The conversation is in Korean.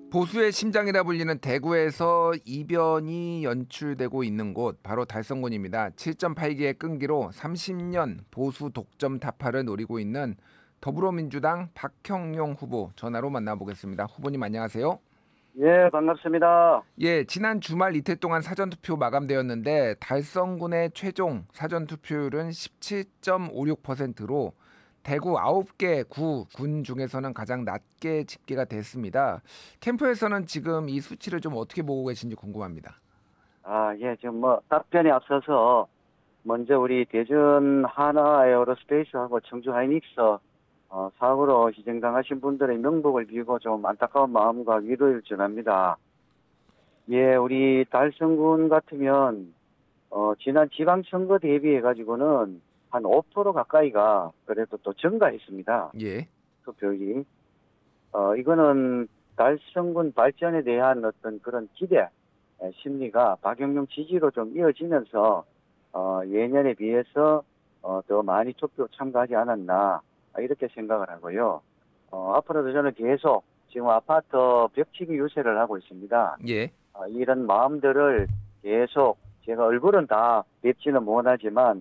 보수의 심장이라 불리는 대구에서 이변이 연출되고 있는 곳 바로 달성군입니다. 7.8기의 끈기로 30년 보수 독점 타파를 노리고 있는 더불어민주당 박형용 후보 전화로 만나보겠습니다. 후보님 안녕하세요. 예, 반갑습니다. 예, 지난 주말 이틀 동안 사전투표 마감되었는데 달성군의 최종 사전투표율은 17.56%로 대구 9개 구 군 중에서는 가장 낮게 집계가 됐습니다. 캠프에서는 지금 이 수치를 좀 어떻게 보고 계신지 궁금합니다. 예, 지금 답변에 앞서서 먼저 우리 대전 하나 에어로스페이스하고 청주 하이닉스 사고로 희생당하신 분들의 명복을 빌고 좀 안타까운 마음과 위로를 전합니다. 예, 우리 달성군 같으면 지난 지방선거 대비해 가지고는 한 5% 가까이가 그래도 또 증가했습니다. 예. 투표율이. 이거는 달성군 발전에 대한 어떤 그런 기대, 심리가 박영용 지지로 좀 이어지면서 예년에 비해서 더 많이 투표 참가하지 않았나 이렇게 생각을 하고요. 앞으로도 저는 계속 지금 아파트 벽치기 유세를 하고 있습니다. 예. 이런 마음들을 계속 제가 얼굴은 다 뵙지는 못하지만